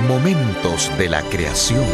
Momentos de la creación.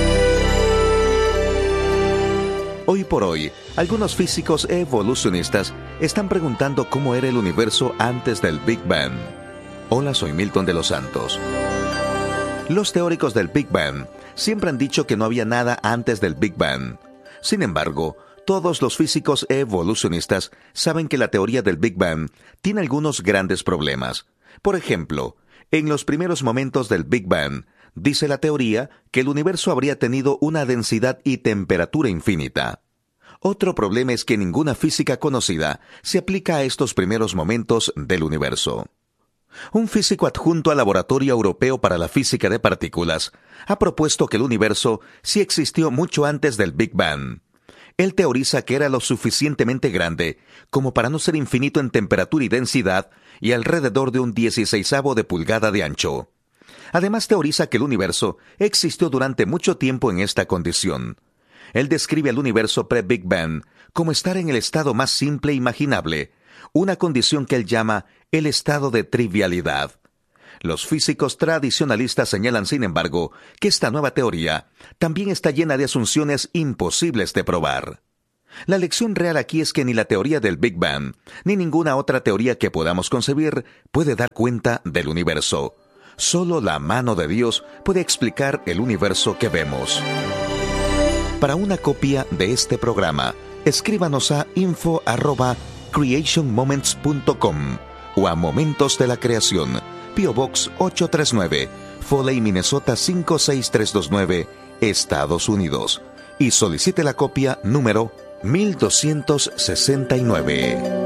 Hoy por hoy, algunos físicos evolucionistas están preguntando cómo era el universo antes del Big Bang. Hola, soy Milton de los Santos. Los teóricos del Big Bang siempre han dicho que no había nada antes del Big Bang. Sin embargo, todos los físicos evolucionistas saben que la teoría del Big Bang tiene algunos grandes problemas. Por ejemplo, en los primeros momentos del Big Bang, dice la teoría que el universo habría tenido una densidad y temperatura infinita. Otro problema es que ninguna física conocida se aplica a estos primeros momentos del universo. Un físico adjunto al Laboratorio Europeo para la Física de Partículas ha propuesto que el universo sí existió mucho antes del Big Bang. Él teoriza que era lo suficientemente grande como para no ser infinito en temperatura y densidad y alrededor de un 16avo de pulgada de ancho. Además teoriza que el universo existió durante mucho tiempo en esta condición. Él describe al universo pre-Big Bang como estar en el estado más simple imaginable, una condición que él llama el estado de trivialidad. Los físicos tradicionalistas señalan, sin embargo, que esta nueva teoría también está llena de asunciones imposibles de probar. La lección real aquí es que ni la teoría del Big Bang, ni ninguna otra teoría que podamos concebir puede dar cuenta del universo. Solo la mano de Dios puede explicar el universo que vemos. Para una copia de este programa, escríbanos a info@creationmoments.com o a Momentos de la Creación, P.O. Box 839, Foley, Minnesota 56329, Estados Unidos. Y solicite la copia número 1269.